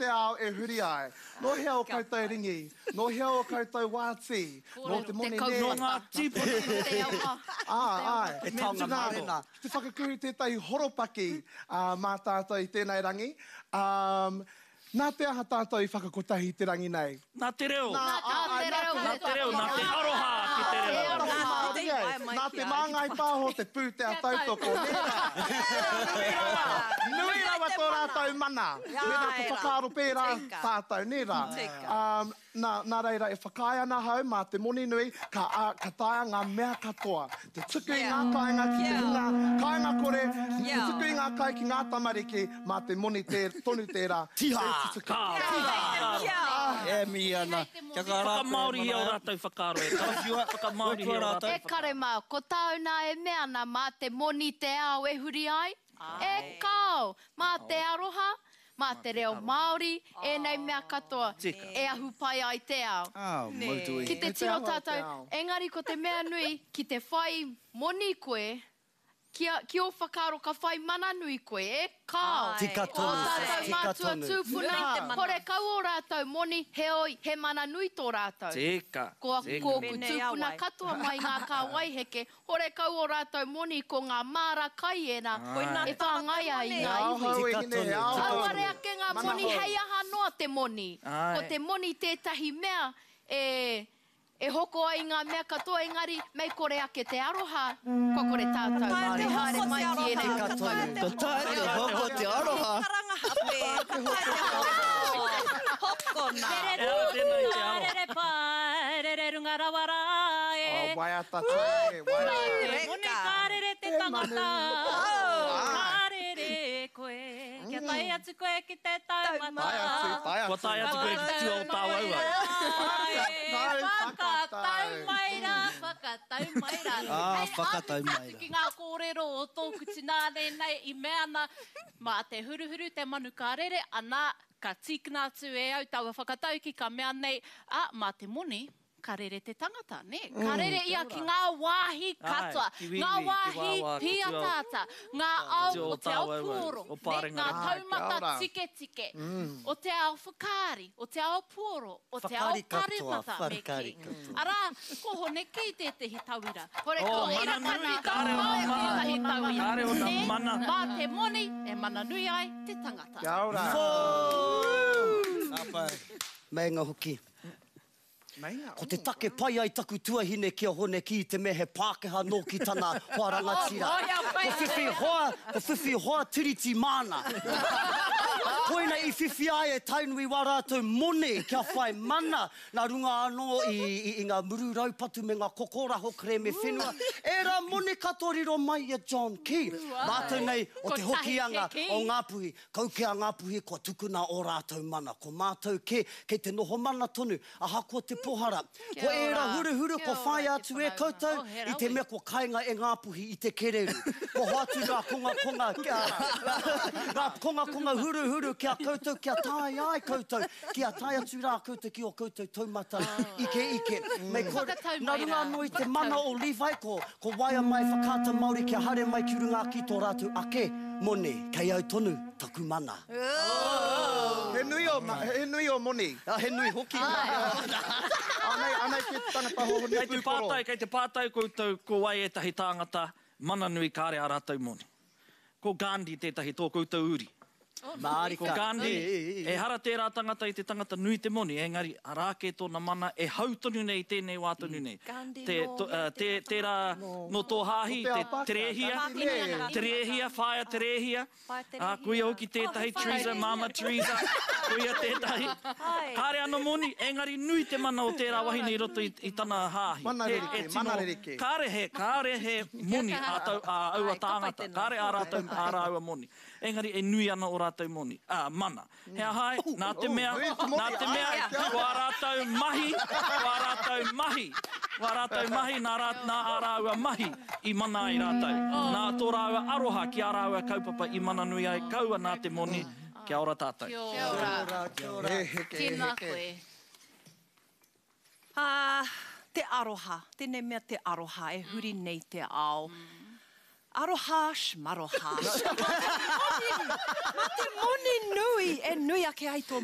te ao e huri ai. No hea o koutou ringi. No hea o koutou wāti. No te moni ne. No ngā tīpuni. Ai. E taonga marena. Te whakakuru tētai horopaki mā tātou i tēnei rangi. Nā te aha tātou i whakakotahi te rangi nei. Nā te reo. Nā Nā te aroha ki te reo. Nā te māngai pāho te pū te a tautoko. Nui rawa tō rātou mana. Nera ka whakaaro pērā tātou, nera. Nā reira e whakaia nā hau mā te moni nui, ka taia ngā mea katoa. Te tuku i ngā kāinga ki te hunga, kāinga kore, te tuku i ngā kai ki ngā tamariki, mā te moni tonu tērā. Tiha! E mi ana. Whakamaori hea o rātou whakaaro e. Whakamaori hea o rātou. E kare mā, ko tāuna e mea na mā te moni te ao e huri ai. E kāo, mā te aroha, mā te reo Māori, e nei mea katoa, e ahu pai ai te ao. Ki te tino tātou, engari ko te mea nui, ki te whai moni koe, ki o whakaaro ka whai mana nui koe, e kāo. Tika tonu, O tātou mātua tūpuna, hore kau o rātou moni, he mana nui tō rātou. Tika. Ko tūpuna katoa mai ngā kāwai heke, hore kau o rātou moni ko ngā māra kai ena, e whāngai ai ngā iwi. Auare ake ngā moni, hei aha noa te moni. Ko te moni tētahi mea, e hoko ai ngā mea katoa, engari, mei kore ake te aroha, ko kore tātou. Haere mai ki e nei katoa. Tae te hoko te aroha. Karanga hape. Hokona. Rere pai, rere runga rawara e. Waiata te, waiata. Moni kārere te tangata. Kārere koe. Kia tai atu koe ki te taumata. Ko tai atu koe ki tua o tāu aua. Whakatau maira, whakatau maira. Whakatau maira. Ki ngā kōrero o tōku tinane nei i mea ana, mā te huruhuru, te manu kārere, ana ka tīkina atu e au taua whakatau ki ka mea nei, mā te moni, ka rere te tangata, ne? Ka rere ia ki ngā wāhi katoa, ngā wāhi pia tāta, ngā au o te ao puoro, ngā taumata tike, o te ao whakaari, o te ao puoro, o te ao parimata me ki. Ara, ko hone ki tētahi tauira. Hore ko ira mana, tētahi tauira. Mā te moni, e mana nui ai te tangata. Kia ora. Mei ngā hoki. Ko te take pai ai taku tuahine kia hone ki te me he Pākehā no ki tana wharangatira. Ko whiwhi hoa tiriti mana. Koina i whiwhi ai e tainui wā rātou mone kia whai mana nā runga anō i ngā muru raupatu me ngā kokoraho kre me whenua. E rā mone katoriro mai a John Key. Rātou nei o te hokianga o Ngāpuhi. Kau kia Ngāpuhi kua tukuna o rātou mana. Ko mātou kei te noho mana tonu. Aha ko te pohara. Ko e rā huru ko whai atu e koutou i te mea ko kainga e Ngāpuhi i te kereru. Ko hoatu ngā konga ngā konga huru kia koutou, kia tāi ai koutou, kia tāi atu rā koutou ki o koutou taumata ike. Mei kore, nā runga anō i te mana o Levi, ko waia mai whakata Māori kia hare mai ki runga ki tō rātou ake, mone, kei au tonu, taku mana. He nui o moni. He nui hoki. Anei ki tangata hoho ni pūkoro. Kei te pātai koutou, ko wai e tahi tāngata, mana nui kāre a rātou moni. Ko Gandhi tētahi tō koutou uri. Ko Gandhi, e hara tērā tangata i te tangata nui te moni, engari arāke tōna mana e hautonu nei tēnei wātonu nei. Tērā no tō hāhi, te terehia, whaia terehia, kuia hoki tētahi, Teresa, Mama Teresa, kuia tētahi. Kāre ano moni, engari nui te mana o tērā wahine i roto i tana hāhi. Mana rerike. Kāre he moni a aua tāngata, kāre a rātou a aua moni. Engari e nui ana o rātou moni, mana. Hea hai, nā te mea, ko a rātou mahi, nā āraua mahi i mana ai rātou. Nā tō rāua aroha ki a rāua kaupapa i mana nui ai kaua nā te moni, kia ora tātou. Kia ora. Tēnā koe. Te aroha, tēnei mea te aroha, e huri nei te ao. Aroha, shmaroha. Ma te moni nui, e nui ake ai tō